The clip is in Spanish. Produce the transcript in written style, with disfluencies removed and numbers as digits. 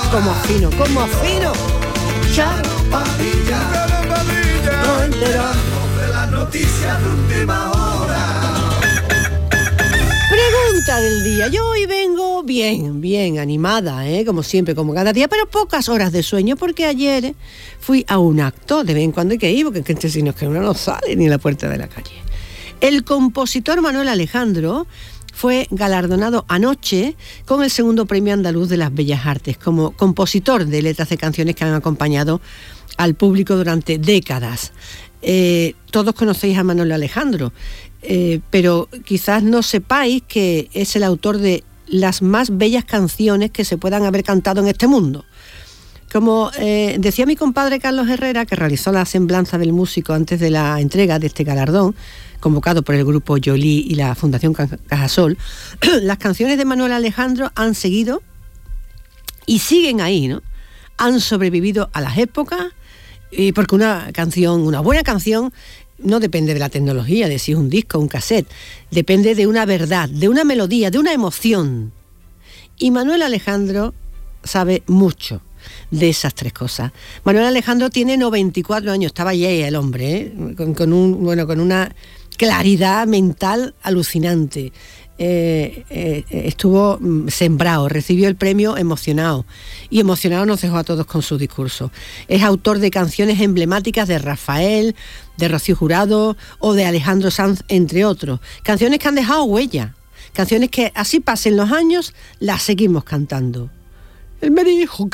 como afino. Charo Padilla, no entero. De las noticias de última hora. Pregunta del día. Yo hoy vengo bien animada, como siempre, como cada día, pero pocas horas de sueño, porque ayer fui a un acto. De vez en cuando hay que ir, porque si no es que uno no sale ni a la puerta de la calle. El compositor Manuel Alejandro fue galardonado anoche con el segundo premio andaluz de las Bellas Artes como compositor de letras de canciones que han acompañado al público durante décadas. Todos conocéis a Manuel Alejandro, pero quizás no sepáis que es el autor de las más bellas canciones que se puedan haber cantado en este mundo. Como decía mi compadre Carlos Herrera, que realizó la semblanza del músico antes de la entrega de este galardón, convocado por el grupo Jolie y la Fundación Cajasol, las canciones de Manuel Alejandro han seguido y siguen ahí, ¿no? Han sobrevivido a las épocas, porque una buena canción no depende de la tecnología, de si es un disco o un cassette, depende de una verdad, de una melodía, de una emoción. Y Manuel Alejandro sabe mucho de esas tres cosas. Manuel Alejandro tiene 94 años, estaba ya el hombre, con una claridad mental alucinante. Estuvo sembrado, recibió el premio emocionado, y emocionado nos dejó a todos con su discurso. Es autor de canciones emblemáticas de Rafael, de Rocío Jurado o de Alejandro Sanz, entre otros. Canciones que han dejado huella, canciones que así pasen los años, las seguimos cantando. Él me dijo